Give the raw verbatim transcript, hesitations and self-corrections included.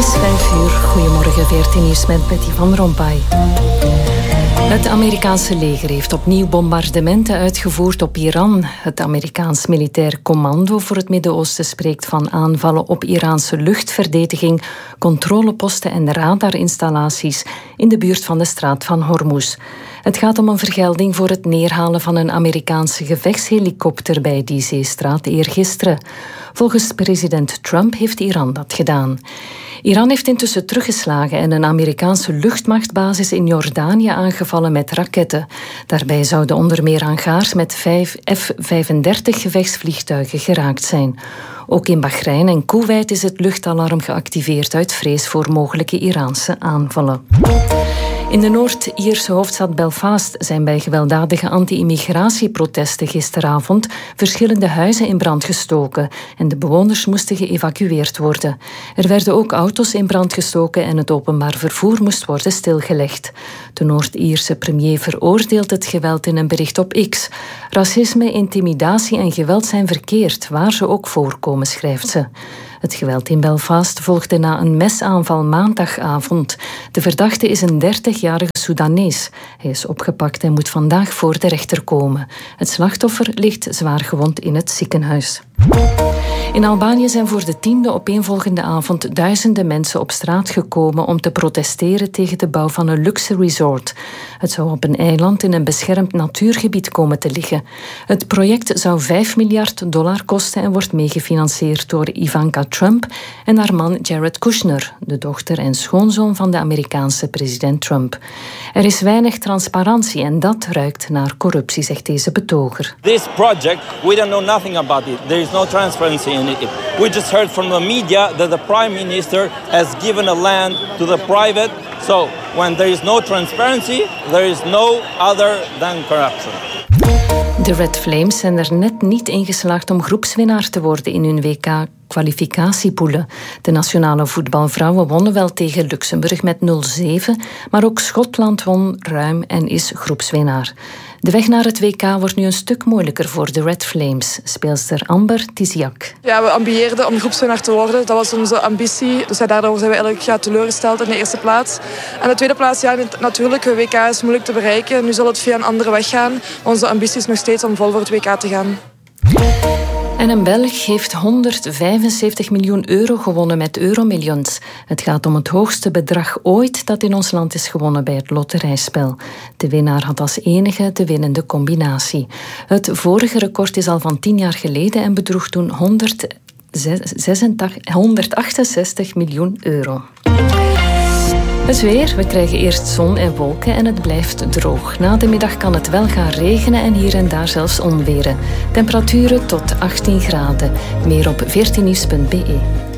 is vijf uur. Goedemorgen, veertien nieuws met Betty van Rompuy. Het Amerikaanse leger heeft opnieuw bombardementen uitgevoerd op Iran. Het Amerikaans militair commando voor het Midden-Oosten spreekt van aanvallen op Iraanse luchtverdediging, controleposten en radarinstallaties in de buurt van de straat van Hormuz. Het gaat om een vergelding voor het neerhalen van een Amerikaanse gevechtshelikopter bij die zeestraat eergisteren. Volgens president Trump heeft Iran dat gedaan. Iran heeft intussen teruggeslagen en een Amerikaanse luchtmachtbasis in Jordanië aangevallen met raketten. Daarbij zouden onder meer hangars met vijf F vijfendertig gevechtsvliegtuigen geraakt zijn. Ook in Bahrein en Koeweit is het luchtalarm geactiveerd uit vrees voor mogelijke Iraanse aanvallen. In de Noord-Ierse hoofdstad Belfast zijn bij gewelddadige anti-immigratieprotesten gisteravond verschillende huizen in brand gestoken en de bewoners moesten geëvacueerd worden. Er werden ook auto's in brand gestoken en het openbaar vervoer moest worden stilgelegd. De Noord-Ierse premier veroordeelt het geweld in een bericht op X. Racisme, intimidatie en geweld zijn verkeerd, waar ze ook voorkomen, schrijft ze. Het geweld in Belfast volgde na een mesaanval maandagavond. De verdachte is een dertigjarige Soedanees. Hij is opgepakt en moet vandaag voor de rechter komen. Het slachtoffer ligt zwaar gewond in het ziekenhuis. In Albanië zijn voor de tiende opeenvolgende avond duizenden mensen op straat gekomen om te protesteren tegen de bouw van een luxe resort. Het zou op een eiland in een beschermd natuurgebied komen te liggen. Het project zou vijf miljard dollar kosten en wordt meegefinancierd door Ivanka Trump en haar man Jared Kushner, de dochter en schoonzoon van de Amerikaanse president Trump. Er is weinig transparantie en dat ruikt naar corruptie, zegt deze betoger. This project, we don't know nothing about it. There is no transparency in it. We just heard from the media that the prime minister has given a land to the private. So when there is no transparency, there is no other than corruption. De Red Flames zijn er net niet in geslaagd om groepswinnaar te worden in hun W K-kwalificatiepoelen. De nationale voetbalvrouwen wonnen wel tegen Luxemburg met nul zeven, maar ook Schotland won ruim en is groepswinnaar. De weg naar het W K wordt nu een stuk moeilijker voor de Red Flames. Speelster Amber Tiziak. Ja, we ambieerden om groepswinnaar te worden. Dat was onze ambitie. Dus ja, daardoor zijn we eigenlijk ja, teleurgesteld in de eerste plaats. En de tweede plaats, ja, natuurlijk, het W K is moeilijk te bereiken. Nu zal het via een andere weg gaan. Onze ambitie is nog steeds om vol voor het W K te gaan. En een Belg heeft honderdvijfenzeventig miljoen euro gewonnen met Euromillions. Het gaat om het hoogste bedrag ooit dat in ons land is gewonnen bij het loterijspel. De winnaar had als enige de winnende combinatie. Het vorige record is al van tien jaar geleden en bedroeg toen honderdachtenzestig miljoen euro. Het weer. We krijgen eerst zon en wolken en het blijft droog. Na de middag kan het wel gaan regenen en hier en daar zelfs onweren. Temperaturen tot achttien graden. Meer op veertien nieuws punt be.